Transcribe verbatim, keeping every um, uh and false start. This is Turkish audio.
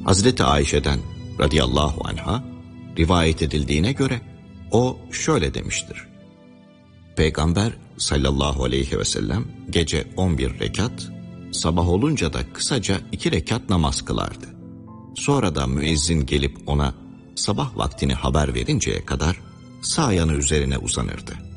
Hazreti Ayşe'den radıyallahu anha rivayet edildiğine göre o şöyle demiştir. Peygamber sallallahu aleyhi ve sellem gece on bir rekat, sabah olunca da kısaca iki rekat namaz kılardı. Sonra da müezzin gelip ona sabah vaktini haber verinceye kadar sağ yanı üzerine uzanırdı.